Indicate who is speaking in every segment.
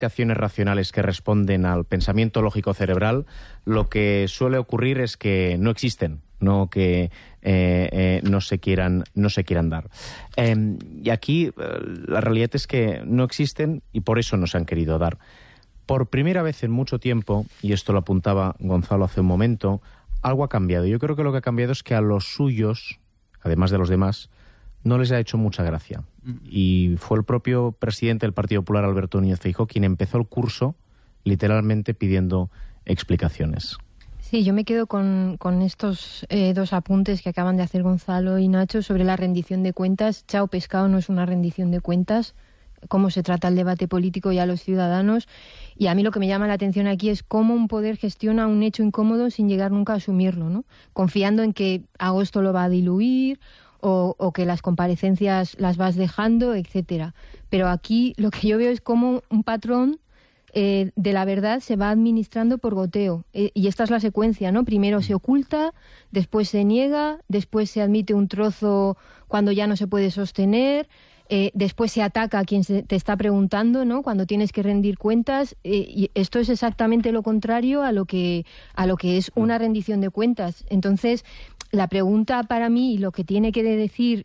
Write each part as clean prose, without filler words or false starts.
Speaker 1: explicaciones racionales que responden al pensamiento lógico cerebral, lo que suele ocurrir es que no existen, no que no se quieran dar. Y aquí la realidad es que no existen y por eso no se han querido dar. Por primera vez en mucho tiempo, y esto lo apuntaba Gonzalo hace un momento, algo ha cambiado. Yo creo que lo que ha cambiado es que a los suyos, además de los demás, no les ha hecho mucha gracia. Y fue el propio presidente del Partido Popular, Alberto Núñez Feijóo, quien empezó el curso literalmente pidiendo explicaciones.
Speaker 2: Sí, yo me quedo con estos dos apuntes que acaban de hacer Gonzalo y Nacho sobre la rendición de cuentas. Chao pescado no es una rendición de cuentas, cómo se trata el debate político y a los ciudadanos. Y a mí lo que me llama la atención aquí es cómo un poder gestiona un hecho incómodo sin llegar nunca a asumirlo, ¿no? Confiando en que agosto lo va a diluir o que las comparecencias las vas dejando, etcétera. Pero aquí lo que yo veo es cómo un patrón de la verdad se va administrando por goteo. Y esta es la secuencia, ¿no? Primero se oculta, después se niega, después se admite un trozo cuando ya no se puede sostener, después se ataca a quien te está preguntando, ¿no? Cuando tienes que rendir cuentas. Y esto es exactamente lo contrario a lo que es una rendición de cuentas. Entonces, la pregunta para mí y lo que tiene que decir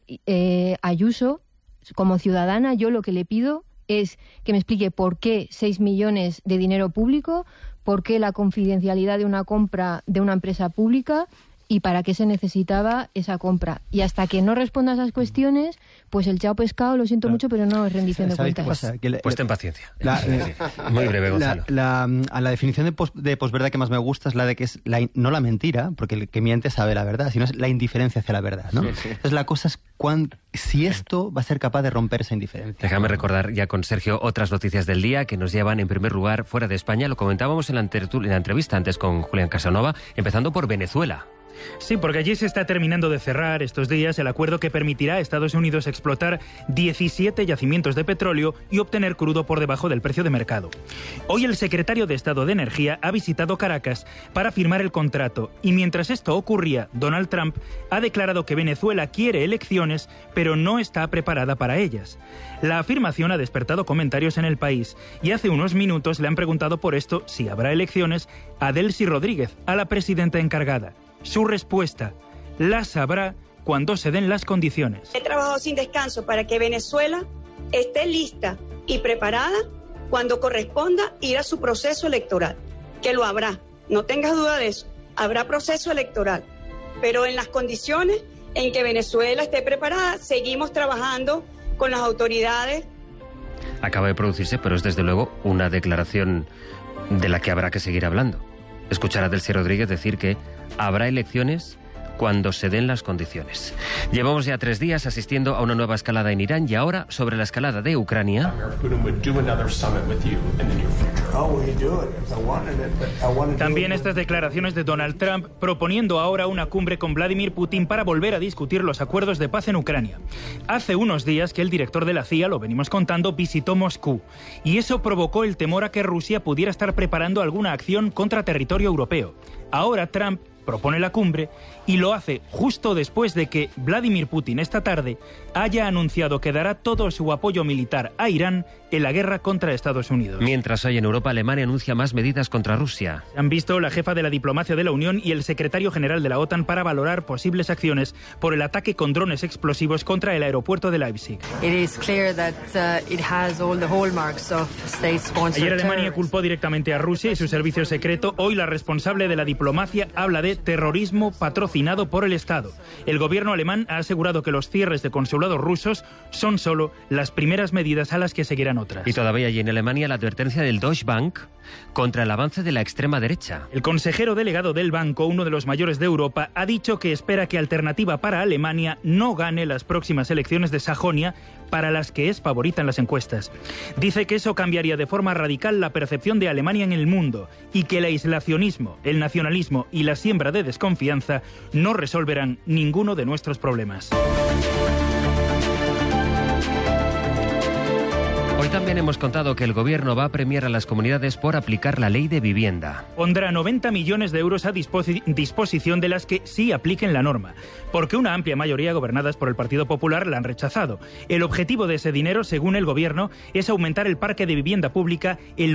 Speaker 2: Ayuso, como ciudadana, yo lo que le pido es que me explique por qué 6 millones de dinero público, por qué la confidencialidad de una compra de una empresa pública y para qué se necesitaba esa compra. Y hasta que no responda a esas cuestiones, pues el chao pescado, lo siento mucho, pero no es rendición de cuentas.
Speaker 3: Pues ten paciencia. Muy breve, Gonzalo.
Speaker 4: La definición de posverdad que más me gusta es la de que es no la mentira, porque el que miente sabe la verdad, sino es la indiferencia hacia la verdad, ¿no? Entonces la cosa es si esto va a ser capaz de romper esa indiferencia.
Speaker 3: Déjame recordar ya con Sergio otras noticias del día que nos llevan en primer lugar fuera de España. Lo comentábamos en la entrevista antes con Julián Casanova, empezando por Venezuela.
Speaker 5: Sí, porque allí se está terminando de cerrar estos días el acuerdo que permitirá a Estados Unidos explotar 17 yacimientos de petróleo y obtener crudo por debajo del precio de mercado. Hoy el secretario de Estado de Energía ha visitado Caracas para firmar el contrato y mientras esto ocurría, Donald Trump ha declarado que Venezuela quiere elecciones, pero no está preparada para ellas. La afirmación ha despertado comentarios en el país y hace unos minutos le han preguntado por esto si habrá elecciones a Delcy Rodríguez, a la presidenta encargada. Su respuesta: las habrá cuando se den las condiciones.
Speaker 6: He trabajado sin descanso para que Venezuela esté lista y preparada cuando corresponda ir a su proceso electoral, que lo habrá, no tengas duda de eso, habrá proceso electoral, pero en las condiciones en que Venezuela esté preparada, seguimos trabajando con las autoridades.
Speaker 3: Acaba de producirse, pero es desde luego una declaración de la que habrá que seguir hablando. Escuchar a Delcy Rodríguez decir que habrá elecciones cuando se den las condiciones. Llevamos ya 3 días asistiendo a una nueva escalada en Irán y ahora sobre la escalada de Ucrania.
Speaker 5: También estas declaraciones de Donald Trump proponiendo ahora una cumbre con Vladimir Putin para volver a discutir los acuerdos de paz en Ucrania. Hace unos días que el director de la CIA, lo venimos contando, visitó Moscú y eso provocó el temor a que Rusia pudiera estar preparando alguna acción contra territorio europeo. Ahora Trump propone la cumbre y lo hace justo después de que Vladimir Putin esta tarde haya anunciado que dará todo su apoyo militar a Irán en la guerra contra Estados Unidos.
Speaker 3: Mientras hoy en Europa Alemania anuncia más medidas contra Rusia.
Speaker 5: Han visto la jefa de la diplomacia de la Unión y el secretario general de la OTAN para valorar posibles acciones por el ataque con drones explosivos contra el aeropuerto de Leipzig. Ayer Alemania culpó directamente a Rusia y su servicio secreto. Hoy la responsable de la diplomacia habla de terrorismo patrocinado por el Estado. El gobierno alemán ha asegurado que los cierres de consulados rusos son solo las primeras medidas a las que seguirán otras.
Speaker 3: Y todavía hay en Alemania la advertencia del Deutsche Bank contra el avance de la extrema derecha.
Speaker 5: El consejero delegado del banco, uno de los mayores de Europa, ha dicho que espera que Alternativa para Alemania no gane las próximas elecciones de Sajonia, para las que es favorita en las encuestas. Dice que eso cambiaría de forma radical la percepción de Alemania en el mundo y que el aislacionismo, el nacionalismo y la siembra de desconfianza no resolverán ninguno de nuestros problemas.
Speaker 3: Hoy también hemos contado que el Gobierno va a premiar a las comunidades por aplicar la ley de vivienda.
Speaker 5: Pondrá 90 millones de euros a disposición de las que sí apliquen la norma, porque una amplia mayoría gobernadas por el Partido Popular la han rechazado. El objetivo de ese dinero, según el Gobierno, es aumentar el parque de vivienda pública en